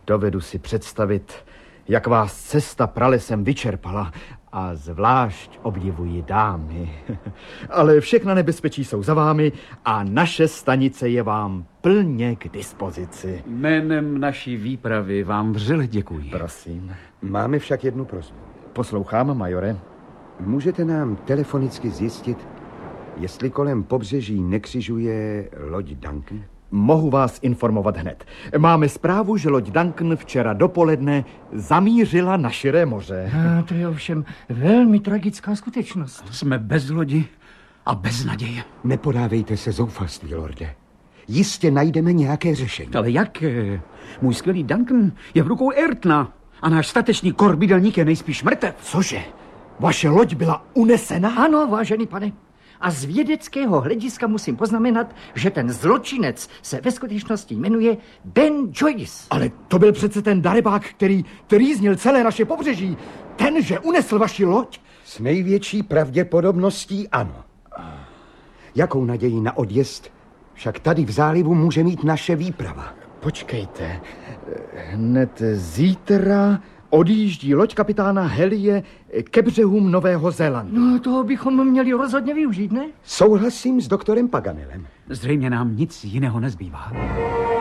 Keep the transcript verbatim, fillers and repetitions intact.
Dovedu si představit, jak vás cesta pralesem vyčerpala, a zvlášť obdivuji dámy. Ale všechna nebezpečí jsou za vámi a naše stanice je vám plně k dispozici. Jménem naší výpravy vám vřele děkuji. Prosím. Máme však jednu prosbu. Poslouchám, majore. Můžete nám telefonicky zjistit, jestli kolem pobřeží nekřižuje loď Duncan? Mohu vás informovat hned. Máme zprávu, že loď Duncan včera dopoledne zamířila na širé moře. A to je ovšem velmi tragická skutečnost. Jsme bez lodi a bez naděje. Nepodávejte se zoufalství, lorde. Jistě najdeme nějaké řešení. Ale jak? Můj skvělý Duncan je v rukou Ayrtona a náš statečný korbidelník je nejspíš mrtev. Cože? Vaše loď byla unesena? Ano, vážený pane. A z vědeckého hlediska musím poznamenat, že ten zločinec se ve skutečnosti jmenuje Ben Joyce. Ale to byl přece ten darebák, který trýznil celé naše pobřeží. Ten, že unesl vaši loď? S největší pravděpodobností ano. Jakou naději na odjezd však tady v zálivu může mít naše výprava? Počkejte. Hned zítra odjíždí loď kapitána Helie ke břehům Nového Zélandu. No, toho bychom měli rozhodně využít, ne? Souhlasím s doktorem Paganelem. Zřejmě nám nic jiného nezbývá.